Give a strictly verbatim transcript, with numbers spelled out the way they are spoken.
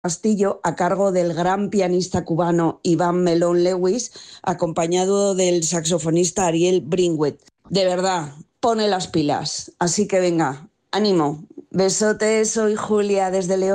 Castillo a cargo del gran pianista cubano Iván Melón Lewis, acompañado del saxofonista Ariel Bringwet. De verdad, pone las pilas. Así que venga, ánimo. Besotes, soy Julia desde León.